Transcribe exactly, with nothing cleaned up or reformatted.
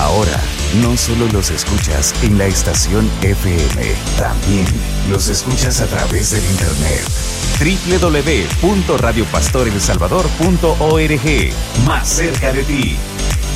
Ahora, no solo los escuchas en la estación F M, también los escuchas a través del internet. doble u doble u doble u punto radio pastor el salvador punto org. Más cerca de ti.